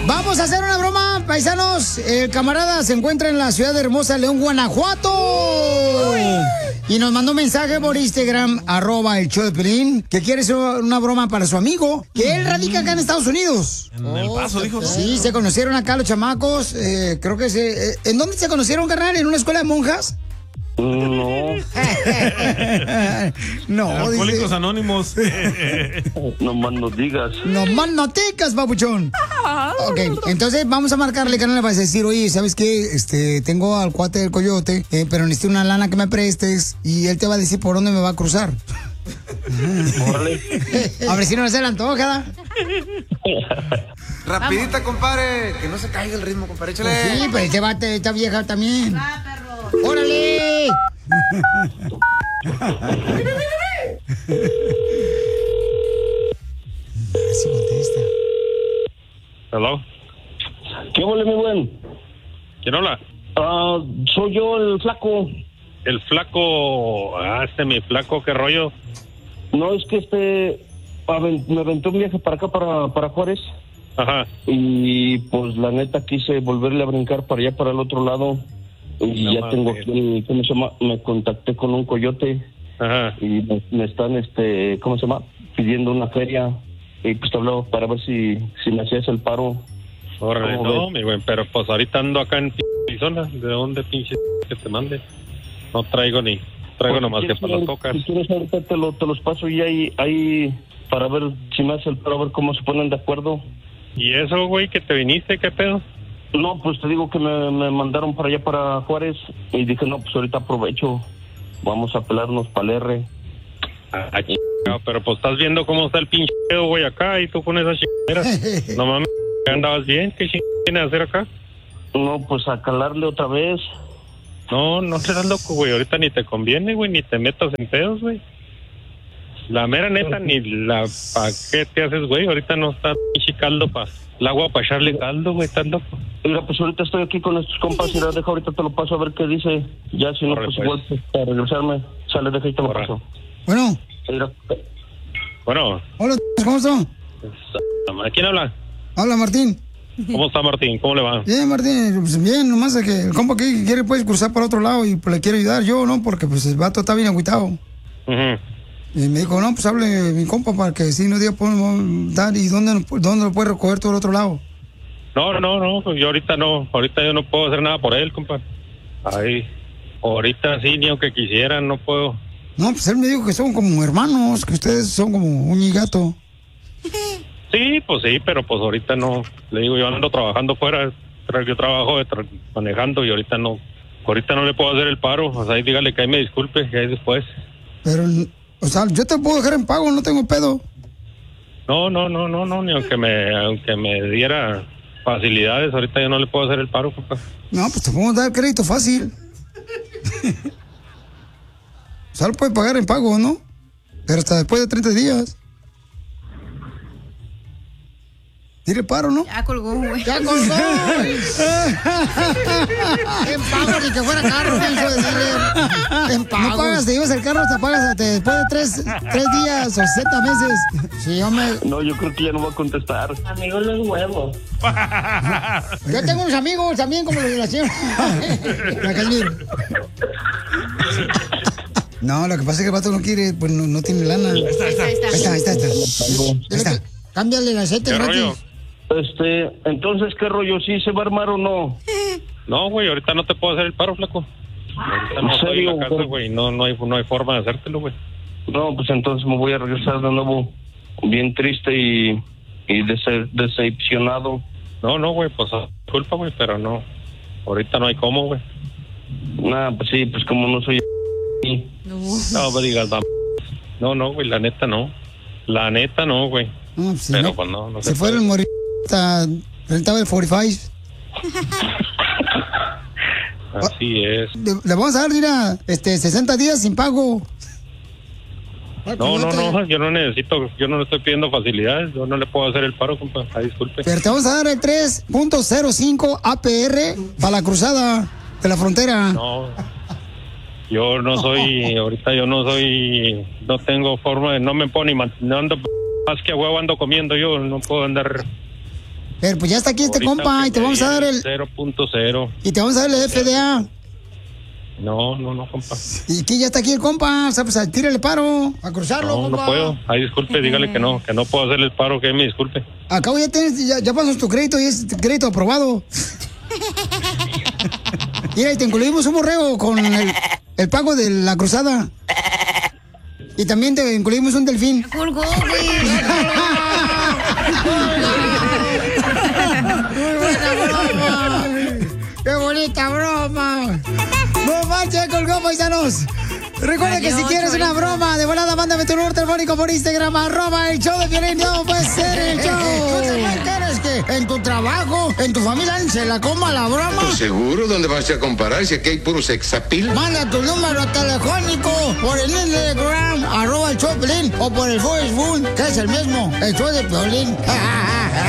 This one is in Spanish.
Vamos a hacer una broma, paisanos. El camarada se encuentra en la ciudad hermosa de León, Guanajuato. Y nos mandó un mensaje por Instagram, @el-show-de-Piolín, que quiere hacer una broma para su amigo, que él radica acá en Estados Unidos. En El Paso, dijo, ¿no? Sí, se conocieron acá los chamacos. Creo que ¿en dónde se conocieron, carnal? ¿En una escuela de monjas? No. No, Alcohólicos Anónimos. No más no digas. No más no ticas, papuchón. Ok, entonces vamos a marcarle, carnal, le vas a decir, oye, ¿sabes qué? Tengo al cuate del coyote, pero necesito una lana que me prestes, y él te va a decir por dónde me va a cruzar. Órale. A ver si no se le antoja. Rapidita, compadre. Que no se caiga el ritmo, compadre. Échale. Pues sí, pero este bate, esta vieja también. Va, perro. ¡Órale! Así contesta. Hello. ¿Qué huele, mi buen? ¿Quién habla? Soy yo, el flaco. El flaco. Mi flaco, ¿qué rollo? No, es que me aventé un viaje para acá, para Juárez. Ajá. Y pues la neta quise volverle a brincar para allá, para el otro lado. Y No ya mames. tengo aquí, ¿cómo se llama? Me contacté con un coyote. Ajá. Y me están, ¿cómo se llama? Pidiendo una feria. Y pues te hablaba para ver si me hacías el paro. Órale, ¿Cómo no, ves? mi buen, pero pues ahorita ando acá en Arizona. ¿De dónde pinche que te mande? No traigo Pues, nomás si que quieres, para las tocas. Si quieres ahorita te los paso y ahí para ver si me hace el paro, a ver cómo se ponen de acuerdo. ¿Y eso, güey, que te viniste? ¿Qué pedo? No, pues te digo que me mandaron para allá, para Juárez, y dije, no, pues ahorita aprovecho, vamos a pelarnos para el R. Pero pues estás viendo cómo está el pinche pedo, güey, acá, y tú con esas chingaderas. No mames, ¿andabas bien? ¿Qué chingaderas tienes a hacer acá? No, pues a calarle otra vez. No seas loco, güey, ahorita ni te conviene, güey, ni te metas en pedos, güey. La mera neta, ni la pa' qué te haces, güey, ahorita no está pinche caldo el agua para echarle caldo, güey, estás loco. Mira, pues ahorita estoy aquí con estos compas y la dejo, ahorita te lo paso a ver qué dice. Ya si no, Corre, pues pues. igual pues, para regresarme, sale, deja y te lo Corre. paso. Bueno, Mira, Bueno, hola, ¿cómo están? ¿quién habla? Habla Martín. ¿Cómo está Martín? ¿Cómo le va? Bien, Martín, pues bien, nomás es que el compa que quiere pues cruzar para otro lado y pues le quiero ayudar yo, ¿no? Porque pues el vato está bien agüitado. Ujú. Y me dijo, no, pues hable mi compa para que si no diga podemos dar y dónde lo puede recoger todo el otro lado. No, pues yo ahorita yo no puedo hacer nada por él, compa. Ay, ahorita sí, ni aunque quisieran, no puedo. No, pues él me dijo que son como hermanos, que ustedes son como un y gato. Sí, pero pues ahorita no. Le digo, yo ando trabajando fuera, yo trabajo manejando y ahorita no le puedo hacer el paro. O sea, ahí dígale que ahí me disculpe, que ahí después. Pero, o sea, yo te puedo dejar en pago, no tengo pedo. No, ni aunque me diera facilidades, ahorita yo no le puedo hacer el paro, compa. No, pues te podemos dar crédito fácil. O sea, lo puede pagar en pago, ¿no? Pero hasta después de 30 días. Tire paro, ¿no? Ya colgó, güey. ¡Ya colgó! En pago, ni que fuera carro, pienso decirle. En pago. No pagas, te llevas el carro, te pagas hasta después de 3 días o 60 meses. Sí, hombre. no, yo creo que ya no va a contestar. Amigos, los huevos. Yo tengo unos amigos también como los de la señora. La Casimiro. No, lo que pasa es que el vato no quiere, pues no tiene lana. Ahí está. Cámbiale el aceite ¿Qué gratis. rollo? Entonces, ¿qué rollo? ¿Sí se va a armar o no? No, güey, ahorita no te puedo hacer el paro, flaco. Ahorita no ¿En estoy en la serio, casa, güey? güey, no hay forma de hacértelo, güey. No, pues entonces me voy a regresar de nuevo bien triste y decepcionado. No, güey, pues disculpa, güey, pero no. Ahorita no hay cómo, güey. Nah, pues sí, pues como no soy... No me digas, no, güey, la neta no. La neta no, güey. No, pues, Pero no, pues no se se fueron puede. morir. Rentaba el 45. Así es. Le vamos a dar, mira, 60 días sin pago. No, yo no le estoy pidiendo facilidades, yo no le puedo hacer el paro, compa. Ay, disculpe. Pero te vamos a dar el 3.05 APR para la cruzada de la frontera. No, yo no soy, ahorita yo no soy, no tengo forma de, no me puedo ni no ando, más que a huevo ando comiendo yo, no puedo andar Pero pues ya está aquí este compa y te vamos a dar el 0.0. Y te vamos a dar el FDA. No, compa. Y que ya está aquí el compa, o sea, pues tírale paro, a cruzarlo, No, compa. no puedo. Ay, disculpe, dígale que no puedo hacerle el paro, que me disculpe. Acabo ya pasas tu crédito y es crédito aprobado. Mira, y te incluimos un borrego con el pago de la cruzada. Y también te incluimos un delfín. Colgó, güey. ¡Qué bonita broma! ¡No manches, colgó, paisanos! Recuerda que si quieres una broma, de volada, mándame tu número telefónico por Instagram, @el show de Piolín. No puede ser el show. ¿Tú también quieres que en tu trabajo, en tu familia, se la coma la broma? Pues seguro, ¿dónde vas a comparar si aquí hay puro sexapil? Manda tu número telefónico por el Instagram, @el show de Piolín, o por el Facebook, que es el mismo, el show de Piolín.